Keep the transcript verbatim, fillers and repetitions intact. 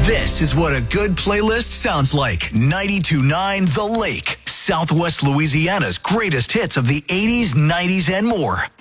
This is what a good playlist sounds like. ninety-two point nine The Lake, Southwest Louisiana's greatest hits of the eighties, nineties, and more.